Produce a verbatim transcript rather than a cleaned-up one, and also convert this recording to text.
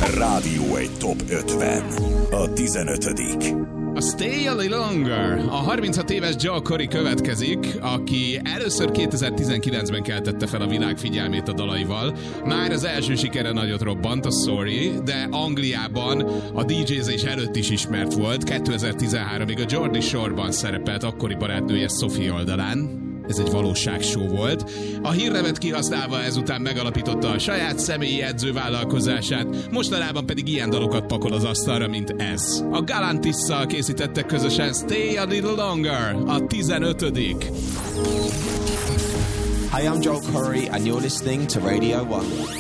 Rádió egy top ötven. A tizenötödik. A Stay a Little Longer. A harminchat éves Joel Corry következik, aki először kétezer-tizenkilencben keltette fel a világ figyelmét a dalaival. Már az első sikere nagyot robbant, a Sorry, de Angliában a dé jézés előtt is ismert volt. kétezer-tizenháromig a Geordie Shore-ban szerepelt akkori barátnője Sophie oldalán. Ez egy valóságshow volt. A hírnevet kihasználva ezután megalapította a saját személyi edzővállalkozását, mostanában pedig ilyen dalokat pakol az asztalra, mint ez. A Galantisszal készítettek közösen Stay a Little Longer, a tizenötödik. Hi, I'm Joel Corry and you're listening to Radio one.